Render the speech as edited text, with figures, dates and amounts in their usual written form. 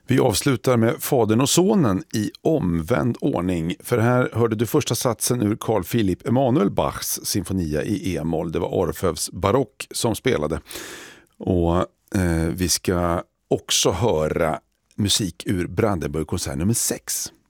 Vi avslutar med Fadern och sonen i omvänd ordning. För här hörde du första satsen ur Carl Philipp Emanuel Bachs symfonia i E-moll. Det var Orfeus Barock som spelade. Och vi ska också höra musik ur Brandenburgkonsert nummer 6.